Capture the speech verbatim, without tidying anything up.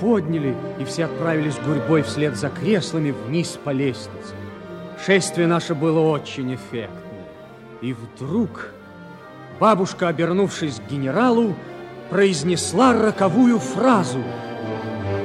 подняли, и все отправились гурьбой вслед за креслами вниз по лестнице. Шествие наше было очень эффектное. И вдруг бабушка, обернувшись к генералу, произнесла роковую фразу: